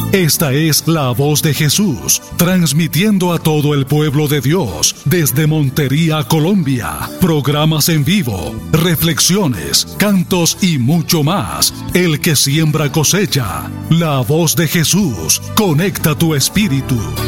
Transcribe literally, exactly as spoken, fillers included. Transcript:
Esta es la voz de Jesús, transmitiendo a todo el pueblo de Dios desde Montería, Colombia. Programas en vivo, reflexiones, cantos y mucho más. El que siembra cosecha. La voz de Jesús conecta tu espíritu.